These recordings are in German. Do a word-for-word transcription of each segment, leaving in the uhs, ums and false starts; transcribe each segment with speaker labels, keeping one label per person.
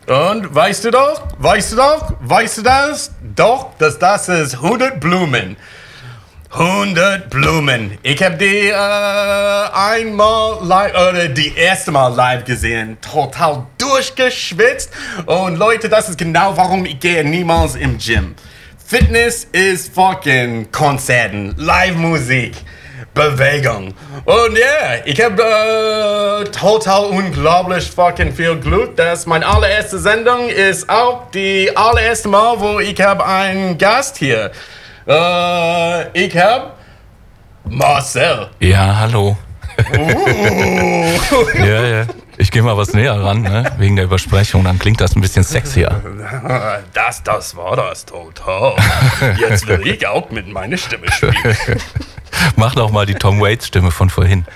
Speaker 1: Und weißt du doch, weißt du doch, weißt du das? Doch, dass das ist hundert Blumen. hundert Blumen. Ich habe die äh, einmal live, oder die erste Mal live gesehen. Total durchgeschwitzt. Und Leute, das ist genau warum ich gehe niemals im Gym. Fitness ist fucking Konzerten, Live-Musik, Bewegung. Und ja, yeah, ich habe äh, total unglaublich fucking viel Glück, dass meine allererste Sendung ist auch die allererste Mal, wo ich habe einen Gast hier. Äh, ich habe Marcel.
Speaker 2: Ja, hallo.
Speaker 1: Uh.
Speaker 2: ja, ja. Ich gehe mal was näher ran, ne? Wegen der Übersprechung, dann klingt das ein bisschen sexier.
Speaker 1: Das, das war das total. Jetzt will ich auch mit meiner Stimme spielen.
Speaker 2: Mach doch mal die Tom Waits Stimme von vorhin.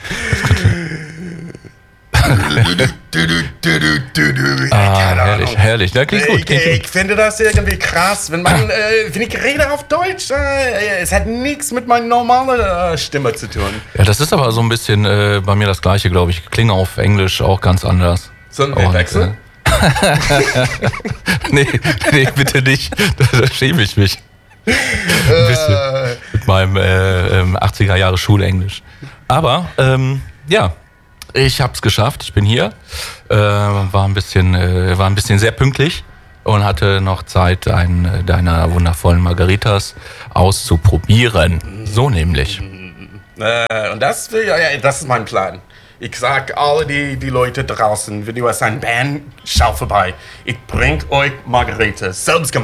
Speaker 2: Ah, herrlich, herrlich. Da klingt gut.
Speaker 1: Ich, ich finde das irgendwie krass, wenn man, äh, wenn ich rede auf Deutsch, äh, es hat nichts mit meiner normalen äh, Stimme zu tun.
Speaker 2: Ja, das ist aber so ein bisschen äh, bei mir das Gleiche, glaube ich. Ich klinge auf Englisch auch ganz anders.
Speaker 1: Sollen wir wechseln?
Speaker 2: Äh, nee, nee, bitte nicht. Da, da schäme ich mich. Ein bisschen
Speaker 1: Äh,
Speaker 2: mit meinem äh, ähm, achtziger Jahre Schulenglisch. Aber, ähm, ja. Ich hab's geschafft, ich bin hier, äh, war ein bisschen, äh, war ein bisschen sehr pünktlich und hatte noch Zeit, einen deiner wundervollen Margaritas auszuprobieren. So nämlich.
Speaker 1: äh, und das, will, ja, das ist mein Plan. Ich sag alle die, die Leute draußen, wenn du hast ein Band, schau vorbei. Ich bring euch Margaritas, selbst gemacht.